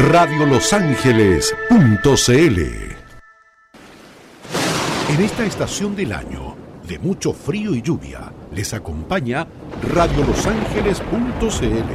radiolosangeles.cl. En esta estación del año, de mucho frío y lluvia, les acompaña radiolosangeles.cl.